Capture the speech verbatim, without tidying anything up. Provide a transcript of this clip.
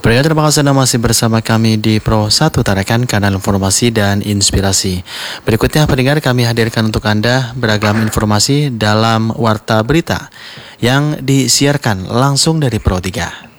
Baiklah, terima kasih Anda masih bersama kami di Pro satu Tarakan, kanal informasi dan inspirasi. Berikutnya pendengar, kami hadirkan untuk Anda beragam informasi dalam Warta Berita yang disiarkan langsung dari Pro tiga.